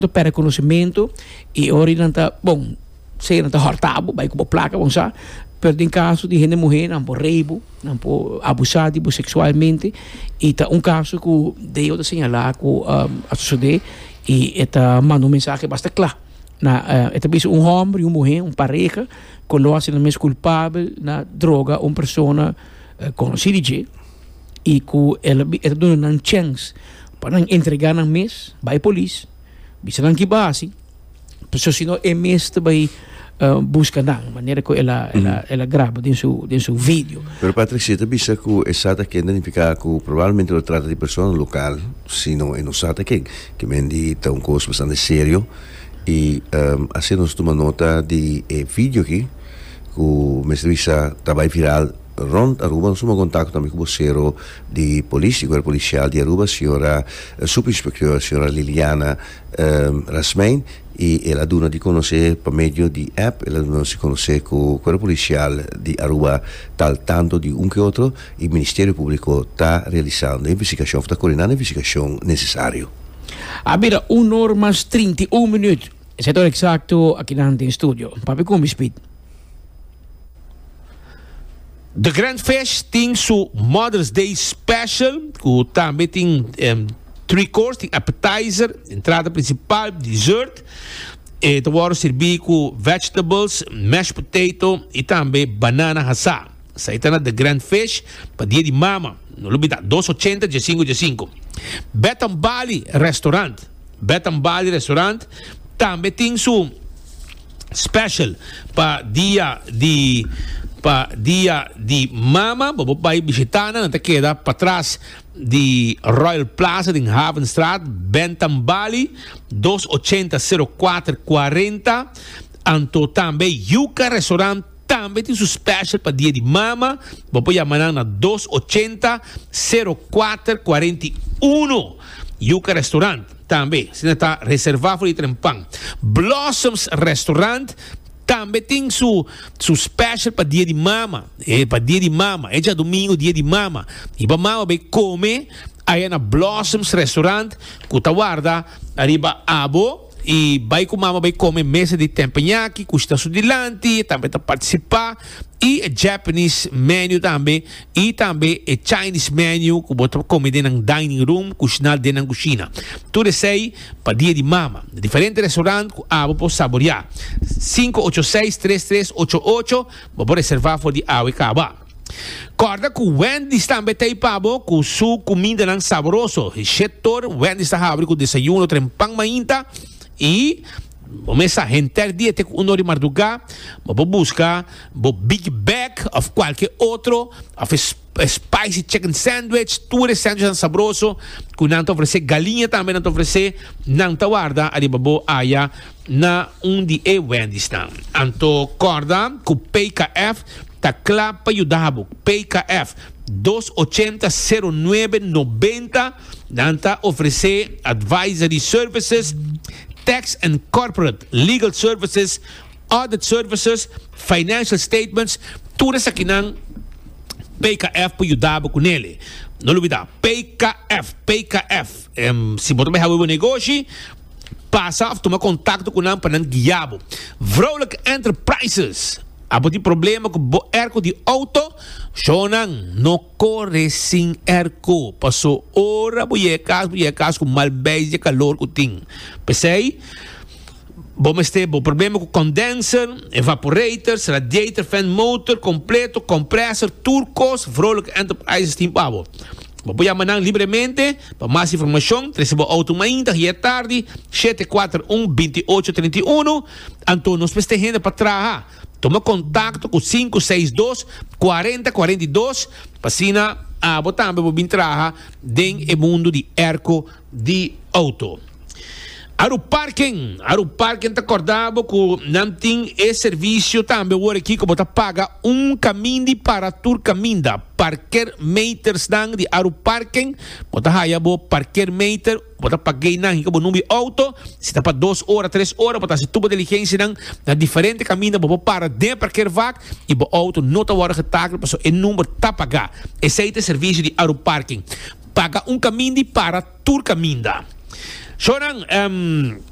para conhecimento e ora não está bom sei não está hortabo vai com placa bom sa pero em caso de gente mulher não por roubo não por abusado sexualmente e tá caso que deu de señalar que a suceder e eta manda mensagem bastante claro na eta bis homem e mulher pareja coloca-se na mesma culpável na droga pessoa com CDG e que ela dona uma chance para entregar na mês vai polícia bisa lang kibasi so sino MS também busca da maneira que ela grava dentro seu vídeo. Pero Patricia, bisa que essa que identificar que provavelmente lo trata de pessoa local, sino en usata que mendi tá coisa bastante sério e assim nós toma nota de vídeo aqui que o mestre bisa trabalho viral rond Aruba, nós temos contato também com o vocero de polícia, guarda policial de Aruba, a senhora subinspectora, a senhora Liliana Rasmein, e ela dona de conhecer por meio de app, ela dona de conhecer com o guarda policial de Aruba, tal tanto de que outro, e o Ministério Público está realizando a investigação, está coordenando a investigação necessária. Abira 1h31 minutos, esse é o exato aqui dentro do estúdio. Papi, como speed? The Grand Fish tem seu Mother's Day Special, que também tem 3 courses, tem appetizer, entrada principal, dessert, e também servir com vegetables, mashed potato e também banana hassa. Saída na The Grand Fish, para dia de mama, não olvida, 280 de 5. Betam Bali Restaurant também tem seu special para dia de mama, vai visitar, não te queda para trás de Royal Plaza em Havenstraat, Bentham Bali, 280-0440. Anto também Yuca Restaurant também tem seu special para dia de mama, vou chamar na 280-0441. Yuca Restaurant também, se não está reservado de trempang. Blossoms Restaurant também tem seu special para dia de mama. Para dia de mama. É já domingo, dia de mama. E para mama vai comer aí na Blossoms Restaurant, que está guarda, arriba abo, e vai com mama, vai comer mesa de teppanyaki, custa sudilante, também está participar, e Japanese menu também, e também é Chinese menu, que bota comer dentro do dining room, cozinhar dentro da cozinha. Tudo isso aí para dia de mama. Diferente restaurante, que abo pode saborear. 586-3388, vou reservar para de água e caba. Corda que o Wendy's também tem pabo, com sua comida não saboroso. O setor Wendy's está abrindo com desayuno, trempang mainta, e vamos a gente dia tem um hora de madrugada, vou buscar o Big Bag of qualquer outro, of spicy chicken sandwich, tudo sandwich saboroso, que não te oferecer galinha também não te oferecer, não te guarda, ali babo aya na de Wendy's tam. Anto corda com PKF tá claro para ajudar, PKF 280-0990, não te oferecer advisory services, tax and corporate legal services, audit services, financial statements, tudo isso aqui não PKF para ajudar com ele. Não olvida, PKF. Se você vai fazer um negócio, passa a tomar contato com ele para não guiar. Vrolijk Enterprises. Abo de problema com o erco de auto, não corre sem erco. Passou hora, boiecas com malbeijo e calor que tem. Pensei, vamos ter problema com condenser, evaporators, radiator, fan motor, completo, compressor, turcos, Vrolijk Enterprises tem pavo. Vou chamar livremente, para mais informação, receba auto ainda, e é tarde, 741-2831, então nós precisamos para trás. Toma contato com 562-4042 para botar para entrar dentro do mundo de erco de auto. Aru parking está acordado que não tem esse serviço também agora aqui que você paga caminho para tur caminho parquer meters dan de Aru parking você haya parquer meter você paguei na que número auto se está para 2 horas 3 horas você se tubo diligência na diferente caminho você para de parquer vac e o auto não está hora getacado para o número tá pagar esse é o serviço de Aru parking paga caminho para tur caminho. Sonang,